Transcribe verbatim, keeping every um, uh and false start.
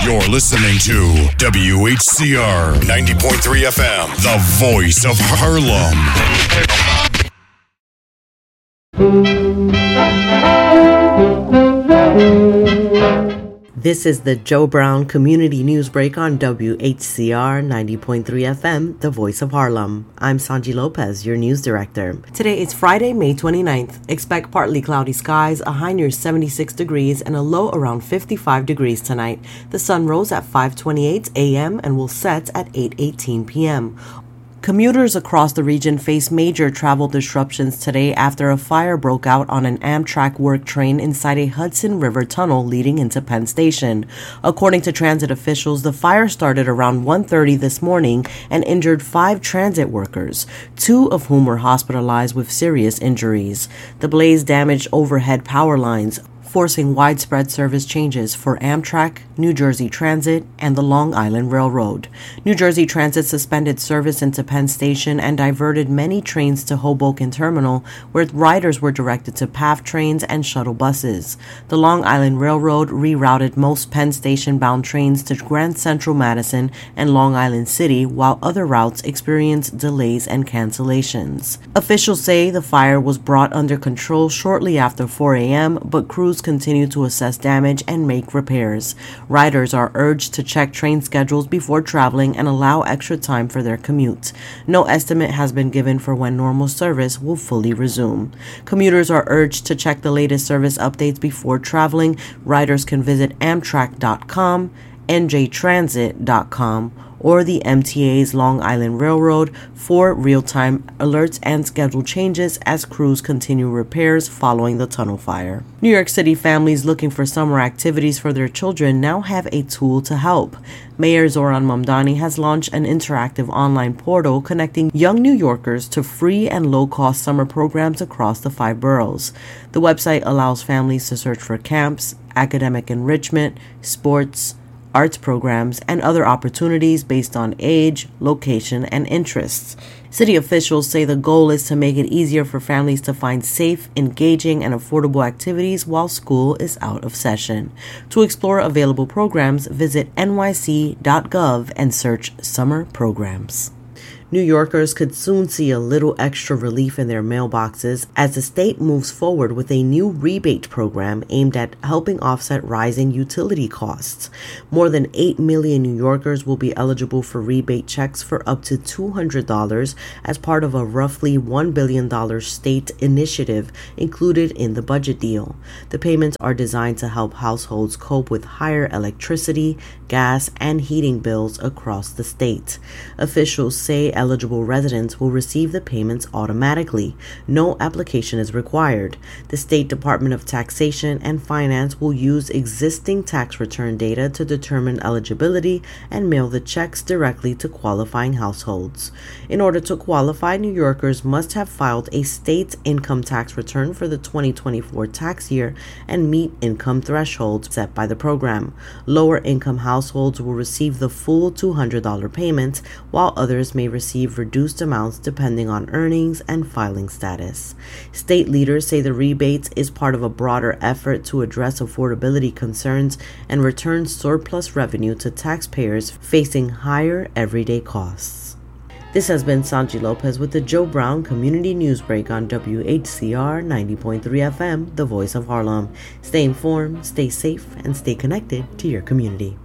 You're listening to W H C R ninety point three F M, the voice of Harlem. This is the Joe Brown Community News Break on W H C R ninety point three F M, the voice of Harlem. I'm Sanji Lopez, your news director. Today is Friday, May twenty-ninth. Expect partly cloudy skies, a high near seventy-six degrees, and a low around fifty-five degrees tonight. The sun rose at five twenty-eight a.m. and will set at eight eighteen p.m. Commuters across the region face major travel disruptions today after a fire broke out on an Amtrak work train inside a Hudson River tunnel leading into Penn Station. According to transit officials, the fire started around one thirty this morning and injured five transit workers, two of whom were hospitalized with serious injuries. The blaze damaged overhead power lines, forcing widespread service changes for Amtrak, New Jersey Transit, and the Long Island Railroad. New Jersey Transit suspended service into Penn Station and diverted many trains to Hoboken Terminal, where riders were directed to P A F trains and shuttle buses. The Long Island Railroad rerouted most Penn Station-bound trains to Grand Central Madison and Long Island City, while other routes experienced delays and cancellations. Officials say the fire was brought under control shortly after four a.m., but crews continue to assess damage and make repairs. Riders are urged to check train schedules before traveling and allow extra time for their commute. No estimate has been given for when normal service will fully resume. Commuters are urged to check the latest service updates before traveling. Riders can visit amtrak dot com, n j transit dot com, or the M T A's Long Island Railroad for real-time alerts and schedule changes as crews continue repairs following the tunnel fire. New York City families looking for summer activities for their children now have a tool to help. Mayor Zohran Mamdani has launched an interactive online portal connecting young New Yorkers to free and low-cost summer programs across the five boroughs. The website allows families to search for camps, academic enrichment, sports, arts programs, and other opportunities based on age, location, and interests. City officials say the goal is to make it easier for families to find safe, engaging, and affordable activities while school is out of session. To explore available programs, visit n y c dot gov and search Summer Programs. New Yorkers could soon see a little extra relief in their mailboxes as the state moves forward with a new rebate program aimed at helping offset rising utility costs. More than eight million New Yorkers will be eligible for rebate checks for up to two hundred dollars as part of a roughly one billion dollars state initiative included in the budget deal. The payments are designed to help households cope with higher electricity, gas, and heating bills across the state. Officials say eligible residents will receive the payments automatically. No application is required. The State Department of Taxation and Finance will use existing tax return data to determine eligibility and mail the checks directly to qualifying households. In order to qualify, New Yorkers must have filed a state income tax return for the twenty twenty-four tax year and meet income thresholds set by the program. Lower income households will receive the full two hundred dollars payment, while others may receive reduced amounts depending on earnings and filing status. State leaders say the rebate is part of a broader effort to address affordability concerns and return surplus revenue to taxpayers facing higher everyday costs. This has been Sanji Lopez with the Joe Brown Community News Break on W H C R ninety point three F M, the voice of Harlem. Stay informed, stay safe, and stay connected to your community.